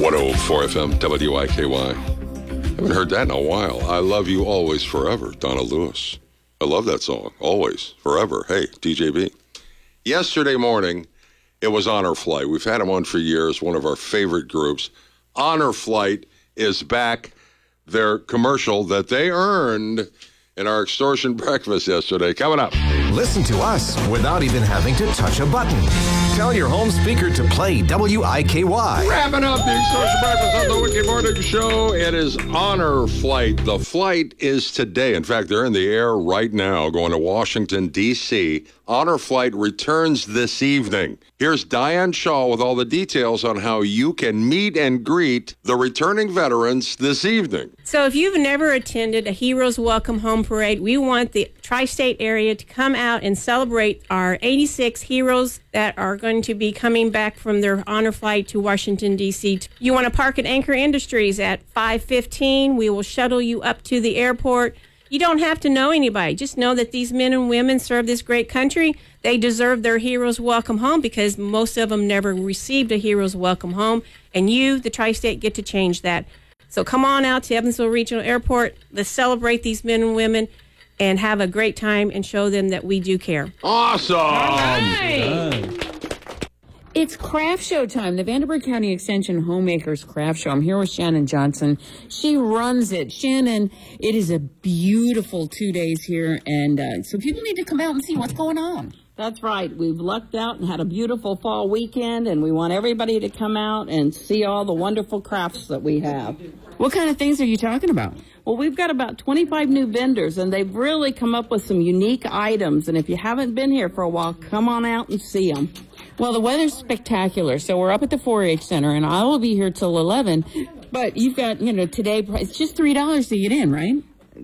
104 FM, WIKY. Haven't heard that in a while. I Love You Always Forever, Donna Lewis. I love that song. Always, forever. Hey, DJB. Yesterday morning, it was Honor Flight. We've had them on for years, one of our favorite groups. Honor Flight is back. Their commercial that they earned in our extortion breakfast yesterday. Coming up. Listen to us without even having to touch a button. Tell your home speaker to play WIKY. Wrapping up the extortion breakfast on the Wiki Morning Show. It is Honor Flight. The flight is today. In fact, they're in the air right now going to Washington, D.C. Honor Flight returns this evening. Here's Diane Shaw with all the details on how you can meet and greet the returning veterans this evening. So if you've never attended a Heroes Welcome Home Parade, we want the tri-state area to come out and celebrate our 86 heroes that are going to be coming back from their honor flight to Washington, D.C. You want to park at Anchor Industries at 5:15. We will shuttle you up to the airport. You don't have to know anybody. Just know that these men and women serve this great country. They deserve their Heroes Welcome Home because most of them never received a Heroes Welcome Home. And you, the tri-state, get to change that. So come on out to Evansville Regional Airport. Let's celebrate these men and women and have a great time and show them that we do care. Awesome! All right. It's craft show time, the Vanderburgh County Extension Homemakers Craft Show. I'm here with Shannon Johnson. She runs it. Shannon, it is a beautiful 2 days here, and so people need to come out and see what's going on. That's right. We've lucked out and had a beautiful fall weekend, and we want everybody to come out and see all the wonderful crafts that we have. What kind of things are you talking about? Well, we've got about 25 new vendors, and they've really come up with some unique items, and if you haven't been here for a while, come on out and see them. Well, the weather's spectacular, so we're up at the 4-H Center, and I will be here till 11. But you've got, today, it's just $3 to get in, right?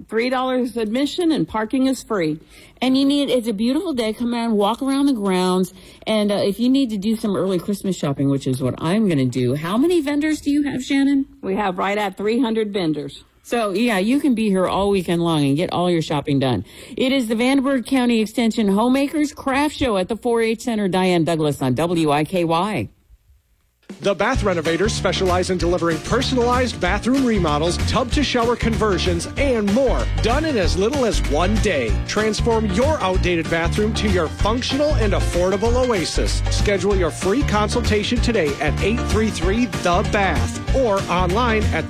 $3 admission, and parking is free. And it's a beautiful day. Come out and walk around the grounds. And if you need to do some early Christmas shopping, which is what I'm going to do, how many vendors do you have, Shannon? We have right at 300 vendors. So, yeah, you can be here all weekend long and get all your shopping done. It is the Vanderburgh County Extension Homemakers Craft Show at the 4-H Center. Diane Douglas on WIKY. The Bath Renovators specialize in delivering personalized bathroom remodels, tub-to-shower conversions, and more, done in as little as 1 day. Transform your outdated bathroom to your functional and affordable oasis. Schedule your free consultation today at 833-THE-BATH or online at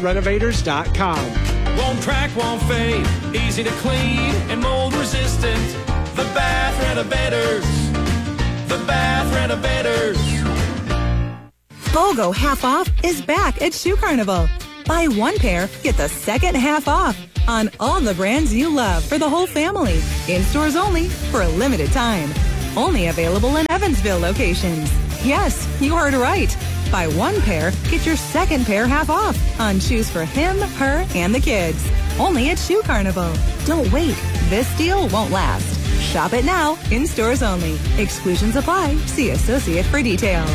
thebathrenovators.com. Won't crack, won't fade, easy to clean and mold resistant. The Bath Renovators. The Bath Renovators. BOGO half off is back at Shoe Carnival. Buy one pair, get the second half off on all the brands you love for the whole family. In stores only for a limited time. Only available in Evansville locations. Yes, you heard right. Buy one pair, get your second pair half off on shoes for him, her, and the kids. Only at Shoe Carnival. Don't wait. This deal won't last. Shop it now, in stores only. Exclusions apply. See associate for details.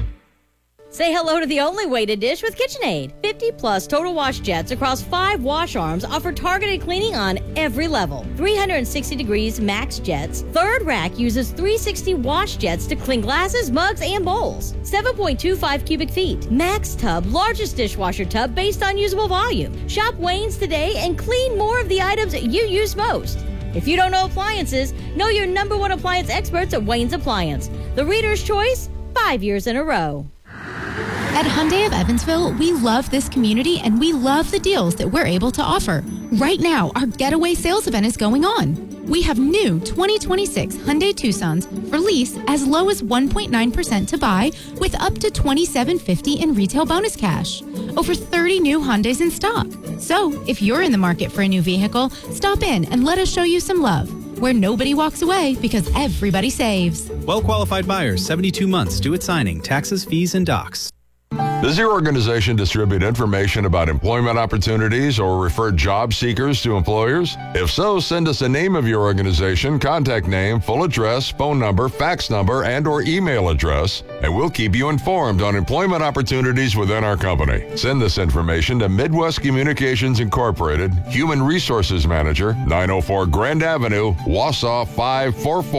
Say hello to the only way to dish with KitchenAid. 50-plus total wash jets across 5 wash arms offer targeted cleaning on every level. 360 degrees max jets. Third rack uses 360 wash jets to clean glasses, mugs, and bowls. 7.25 cubic feet. Max tub, largest dishwasher tub based on usable volume. Shop Wayne's today and clean more of the items you use most. If you don't know appliances, know your #1 appliance experts at Wayne's Appliance. The Reader's Choice, 5 years in a row. At Hyundai of Evansville, we love this community and we love the deals that we're able to offer. Right now, our Getaway sales event is going on. We have new 2026 Hyundai Tucsons for lease as low as 1.9% to buy with up to $2,750 in retail bonus cash. Over 30 new Hyundais in stock. So, if you're in the market for a new vehicle, stop in and let us show you some love. Where nobody walks away because everybody saves. Well-qualified buyers, 72 months due at signing, taxes, fees, and docs. Does your organization distribute information about employment opportunities or refer job seekers to employers? If so, send us a name of your organization, contact name, full address, phone number, fax number, and or email address, and we'll keep you informed on employment opportunities within our company. Send this information to Midwest Communications Incorporated, Human Resources Manager, 904 Grand Avenue, Wausau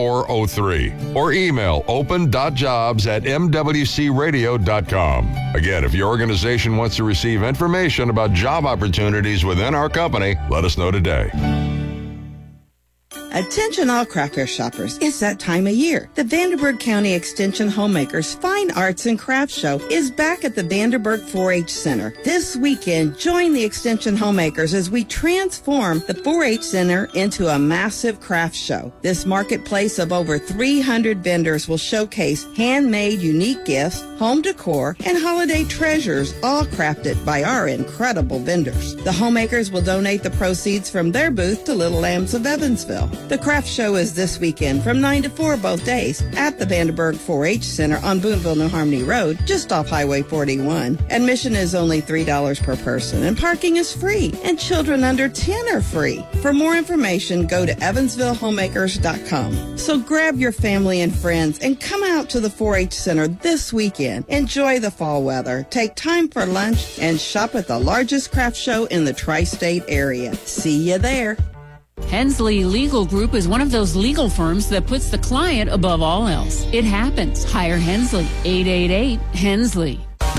54403, or email open.jobs@mwcradio.com. Again, Again, if your organization wants to receive information about job opportunities within our company, let us know today. Attention all craft fair shoppers, it's that time of year. The Vanderburgh County Extension Homemakers Fine Arts and Crafts Show is back at the Vanderburgh 4-H Center. This weekend, join the Extension Homemakers as we transform the 4-H Center into a massive craft show. This marketplace of over 300 vendors will showcase handmade unique gifts, home decor, and holiday treasures, all crafted by our incredible vendors. The homemakers will donate the proceeds from their booth to Little Lambs of Evansville. The craft show is this weekend from 9 to 4 both days at the Vanderburgh 4-H Center on Boonville New Harmony Road, just off Highway 41. Admission is only $3 per person, and parking is free, and children under 10 are free. For more information, go to evansvillehomemakers.com. So grab your family and friends and come out to the 4-H Center this weekend. Enjoy the fall weather, take time for lunch, and shop at the largest craft show in the tri-state area. See you there. Hensley Legal Group is one of those legal firms that puts the client above all else. It happens. Hire Hensley. 888-HENSLEY.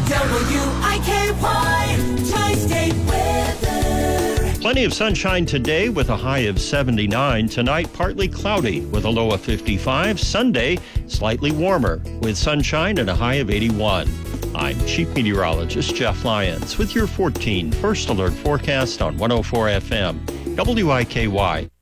WIKY Tri-State weather. Plenty of sunshine today with a high of 79. Tonight, partly cloudy with a low of 55. Sunday, slightly warmer with sunshine and a high of 81. I'm Chief Meteorologist Jeff Lyons with your 14 First Alert forecast on 104 FM. WIKY.